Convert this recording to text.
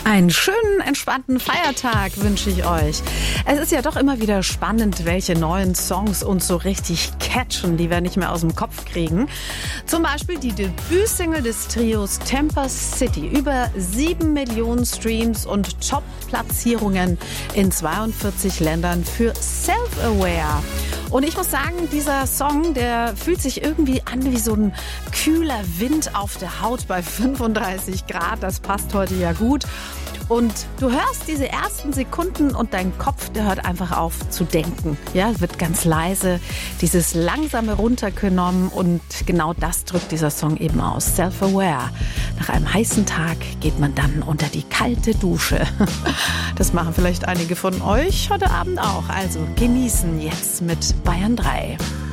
Einen schönen, entspannten Feiertag wünsche ich euch. Es ist ja doch immer wieder spannend, welche neuen Songs uns so richtig catchen, die wir nicht mehr aus dem Kopf kriegen. Zum Beispiel die Debütsingle des Trios Temper City. Über 7 Millionen Streams und Top-Platzierungen in 42 Ländern für Self-Aware. Und ich muss sagen, dieser Song, der fühlt sich irgendwie an wie so ein kühler Wind auf der Haut bei 35 Grad. Das passt heute ja gut. Und du hörst diese ersten Sekunden und dein Kopf, der hört einfach auf zu denken. Ja, wird ganz leise, dieses langsame runtergenommen und genau das drückt dieser Song eben aus. Self-Aware. Nach einem heißen Tag geht man dann unter die kalte Dusche. Das machen vielleicht einige von euch heute Abend auch. Also genießen jetzt mit Bayern 3.